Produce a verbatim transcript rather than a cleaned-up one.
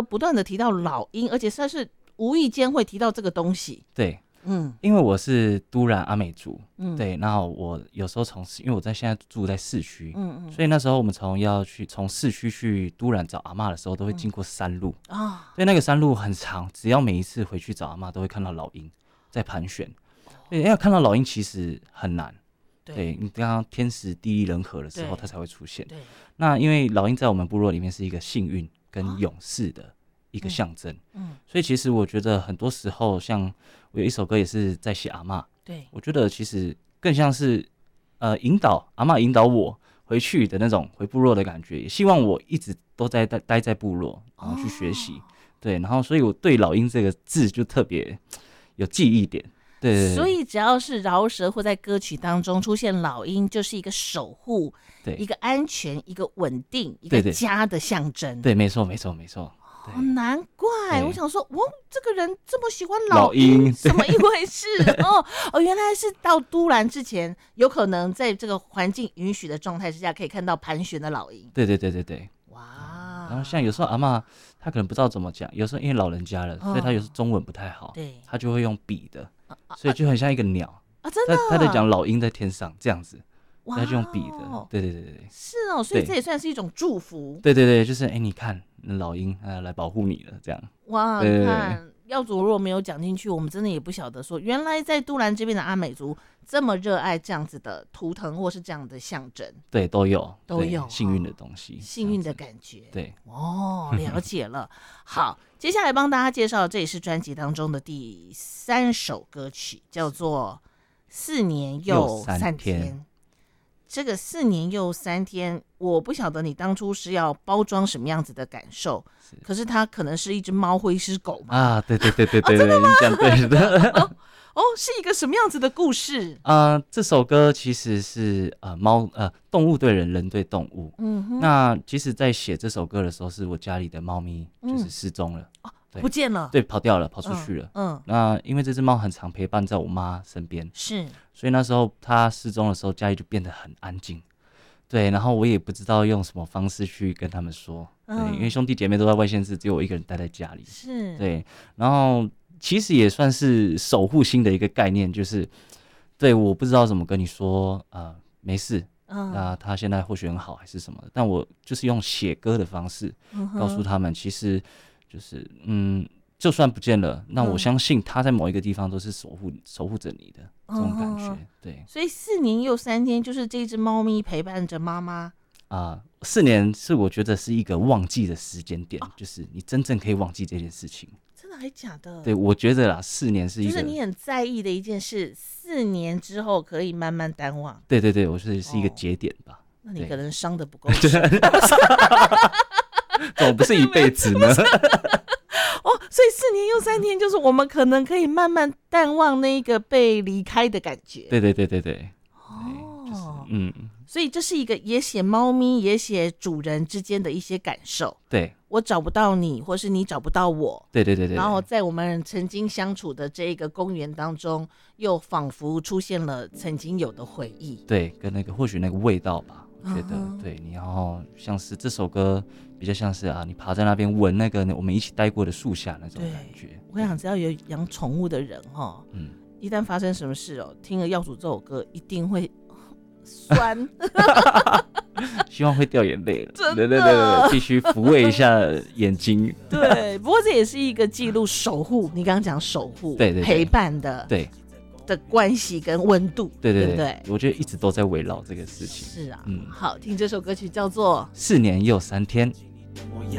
歌不断的提到老鹰，而且算是无意间会提到这个东西。 对，嗯，因为我是都兰阿美族，嗯，对，然后我有时候从，因为我在现在住在市区，嗯嗯，所以那时候我们从要去从市区去都兰找阿嬷的时候，都会经过山路啊，嗯，所以那个山路很长，只要每一次回去找阿嬷，都会看到老鹰在盘旋。对，要看到老鹰其实很难，对，对你刚刚天时地利人和的时候，它才会出现。对，那因为老鹰在我们部落里面是一个幸运跟勇士的一个象征，嗯，嗯，所以其实我觉得很多时候，像我有一首歌也是在写阿嬷，对，我觉得其实更像是呃引导阿嬷引导我回去的那种回部落的感觉，也希望我一直都在待待在部落，然后去学习，哦，对，然后所以我对老鹰这个字就特别有记忆点。对对对， 所以只要是饶舌或在歌曲当中出现老鹰，就是一个守护，对，一个安全，一个稳定，一个家的象征。 对，没错，没错，没错。 哦，难怪我想说，哇，这个人这么喜欢老鹰，怎么一回事？哦哦，原来是到都兰之前，有可能在这个环境允许的状态之下，可以看到盘旋的老鹰。 对对对对对。哇！然后像有时候阿嬷她可能不知道怎么讲，有时候因为老人家了，所以她有时候中文不太好，对，她就会用笔的。所以就很像一个鸟啊，真的，他在讲老鹰在天上这样子，他就用笔的，对对对对， 是哦，所以这也算是一种祝福， 对对对，就是哎，你看老鹰啊来保护你了，这样， 哇，你看耀祖如果没有讲进去，我们真的也不晓得说，原来在都兰这边的阿美族这么热爱这样子的图腾或是这样的象征， 对，都有都有幸运的东西， 幸运的感觉， 对， 哦，了解了，好。接下来帮大家介绍，这也是专辑当中的第三首歌曲，叫做《四年又三天》。这个四年又三天，我不晓得你当初是要包装什么样子的感受，是可是它可能是一只猫或一只狗嘛？ 啊，对对对对对对， 哦， 你讲对的。 哦，是一个什么样子的故事？ 呃，这首歌其实是呃猫呃动物对人，人对动物。嗯哼。那其实，在写这首歌的时候，是我家里的猫咪就是失踪了， 嗯哦，不见了， 对，跑掉了，跑出去了。嗯。嗯那因为这只猫很常陪伴在我妈身边，是，所以那时候它失踪的时候，家里就变得很安静。对，然后我也不知道用什么方式去跟他们说，对，嗯、因为兄弟姐妹都在外县市，只有我一个人待在家里。是。对，然后。其实也算是守护星的一个概念，就是对，我不知道怎么跟你说，呃，没事，嗯，那他现在或许很好还是什么的，但我就是用写歌的方式告诉他们，其实就是嗯，就算不见了，那我相信他在某一个地方都是守护守护着你的这种感觉，对。 所以四年又三天，就是这只猫咪陪伴着妈妈啊、呃，四年是我觉得是一个忘记的时间点，哦、就是你真正可以忘记这件事情。 真的还假的？ 对，我觉得啦，四年是一个， 就是你很在意的一件事，四年之后可以慢慢淡忘。 对对对，我觉得是一个节点吧。哦、 那你可能伤得不够深， 怎么不是一辈子呢？ 哦，所以四年又三天，就是我们可能可以慢慢淡忘那个被离开的感觉。 对对对对对。哦，就是嗯。 所以这是一个也写猫咪也写主人之间的一些感受。 对， 我找不到你，或是你找不到我。 对对对对。 然后在我们曾经相处的这个公园当中，又仿佛出现了曾经有的回忆。 对，跟那个或许那个味道吧，我觉得、uh-huh. 对。然后像是这首歌比较像是啊，你爬在那边闻那个我们一起待过的树下那种感觉。 我跟你讲，只要有养宠物的人哈，嗯，一旦发生什么事哦，听了耀祖这首歌一定会。酸， 希望会掉眼泪了。对对对对，必须抚慰一下眼睛。 对，不过这也是一个记录守护，你刚刚讲守护， 对对对， 陪伴的， 对的关系跟温度， 对对 对, 对, 对, 对， 我觉得一直都在围绕这个事情。 是啊，嗯，好，听这首歌曲叫做《 四年又三天》。 我要